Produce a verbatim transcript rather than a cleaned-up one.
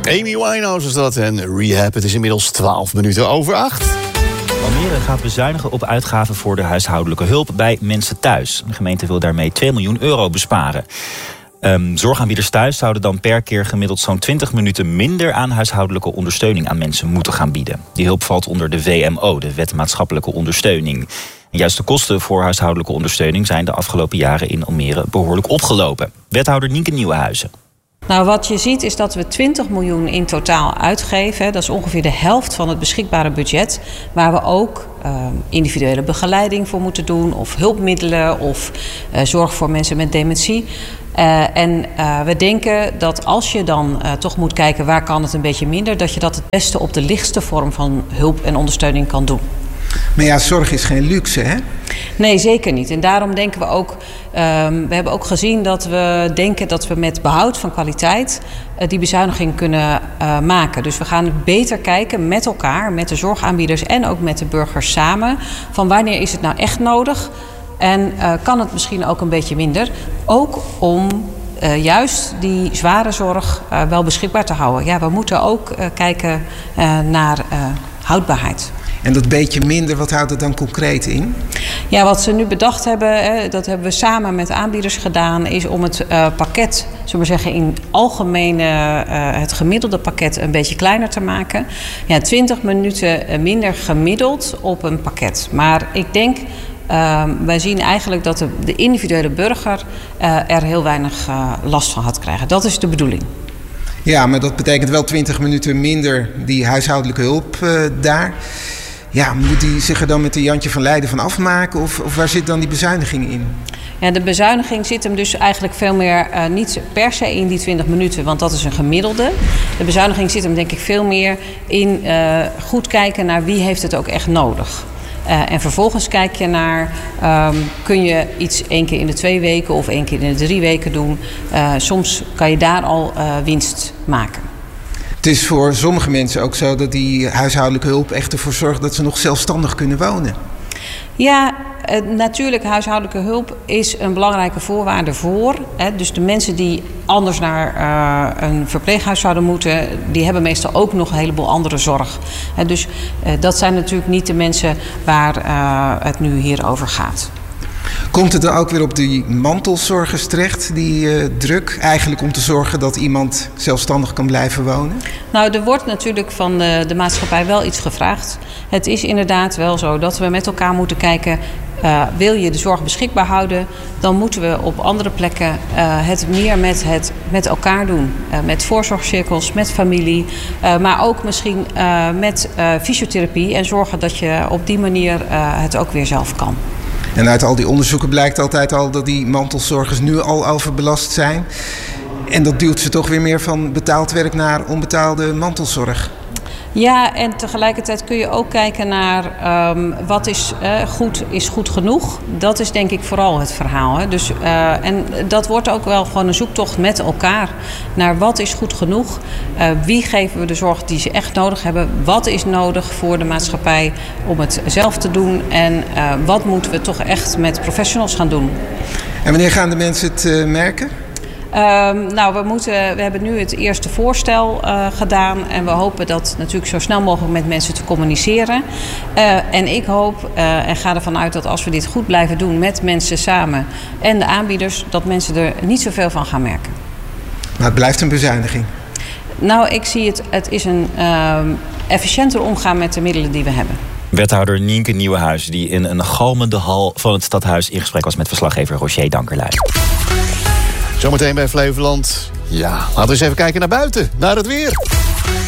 Amy Winehouse is dat en Rehab. Het is inmiddels twaalf minuten over acht. Almere gaat bezuinigen op uitgaven voor de huishoudelijke hulp bij mensen thuis. De gemeente wil daarmee twee miljoen euro besparen. Um, zorgaanbieders thuis zouden dan per keer gemiddeld zo'n twintig minuten minder aan huishoudelijke ondersteuning aan mensen moeten gaan bieden. Die hulp valt onder de W M O, de Wet Maatschappelijke Ondersteuning. En juist de kosten voor huishoudelijke ondersteuning zijn de afgelopen jaren in Almere behoorlijk opgelopen. Wethouder Nienke Nieuwenhuizen. Nou, wat je ziet is dat we twintig miljoen in totaal uitgeven. Dat is ongeveer de helft van het beschikbare budget. Waar we ook uh, individuele begeleiding voor moeten doen. Of hulpmiddelen of uh, zorg voor mensen met dementie. Uh, en uh, we denken dat als je dan uh, toch moet kijken waar kan het een beetje minder. Dat je dat het beste op de lichtste vorm van hulp en ondersteuning kan doen. Maar ja, zorg is geen luxe, hè? Nee, zeker niet. En daarom denken we ook... Um, we hebben ook gezien dat we denken dat we met behoud van kwaliteit... Uh, die bezuiniging kunnen uh, maken. Dus we gaan beter kijken met elkaar, met de zorgaanbieders... en ook met de burgers samen... van wanneer is het nou echt nodig... en uh, kan het misschien ook een beetje minder. Ook om uh, juist die zware zorg uh, wel beschikbaar te houden. Ja, we moeten ook uh, kijken uh, naar uh, houdbaarheid. En dat beetje minder, wat houdt het dan concreet in? Ja, wat ze nu bedacht hebben, hè, dat hebben we samen met aanbieders gedaan... is om het uh, pakket, zullen we zeggen, in algemene uh, het gemiddelde pakket een beetje kleiner te maken. Ja, twintig minuten minder gemiddeld op een pakket. Maar ik denk, uh, wij zien eigenlijk dat de, de individuele burger uh, er heel weinig uh, last van gaat krijgen. Dat is de bedoeling. Ja, maar dat betekent wel twintig minuten minder die huishoudelijke hulp uh, daar... Ja, moet die zich er dan met de Jantje van Leiden van afmaken? Of, of waar zit dan die bezuiniging in? Ja, de bezuiniging zit hem dus eigenlijk veel meer uh, niet per se in die twintig minuten, want dat is een gemiddelde. De bezuiniging zit hem denk ik veel meer in uh, goed kijken naar wie heeft het ook echt nodig. Uh, en vervolgens kijk je naar, um, kun je iets één keer in de twee weken of één keer in de drie weken doen. Uh, soms kan je daar al uh, winst maken. Het is voor sommige mensen ook zo dat die huishoudelijke hulp echt ervoor zorgt dat ze nog zelfstandig kunnen wonen. Ja, uh, natuurlijk huishoudelijke hulp is een belangrijke voorwaarde voor. Hè. Dus de mensen die anders naar uh, een verpleeghuis zouden moeten... die hebben meestal ook nog een heleboel andere zorg. Hè, dus uh, dat zijn natuurlijk niet de mensen waar uh, het nu hier over gaat. Komt het dan ook weer op die mantelzorgers terecht, die uh, druk? Eigenlijk om te zorgen dat iemand zelfstandig kan blijven wonen? Nou, er wordt natuurlijk van de, de maatschappij wel iets gevraagd. Het is inderdaad wel zo dat we met elkaar moeten kijken... Uh, wil je de zorg beschikbaar houden, dan moeten we op andere plekken uh, het meer met, het, met elkaar doen. Uh, met voorzorgcirkels, met familie, uh, maar ook misschien uh, met uh, fysiotherapie... en zorgen dat je op die manier uh, het ook weer zelf kan. En uit al die onderzoeken blijkt altijd al dat die mantelzorgers nu al overbelast zijn. En dat duwt ze toch weer meer van betaald werk naar onbetaalde mantelzorg. Ja, en tegelijkertijd kun je ook kijken naar um, wat is, uh, goed, is goed genoeg. Dat is denk ik vooral het verhaal. Hè. Dus, uh, en dat wordt ook wel gewoon een zoektocht met elkaar naar wat is goed genoeg. Uh, wie geven we de zorg die ze echt nodig hebben? Wat is nodig voor de maatschappij om het zelf te doen? En uh, wat moeten we toch echt met professionals gaan doen? En wanneer gaan de mensen het uh, merken? Um, nou, we, moeten, we hebben nu het eerste voorstel uh, gedaan. En we hopen dat natuurlijk zo snel mogelijk met mensen te communiceren. Uh, en ik hoop uh, en ga ervan uit dat als we dit goed blijven doen met mensen samen en de aanbieders, dat mensen er niet zoveel van gaan merken. Maar het blijft een bezuiniging. Nou, ik zie het, het is een uh, efficiënter omgaan met de middelen die we hebben. Wethouder Nienke Nieuwenhuizen, die in een galmende hal van het stadhuis in gesprek was met verslaggever Roger Dankerlui. Zometeen bij Flevoland. Ja, laten we eens even kijken naar buiten, naar het weer.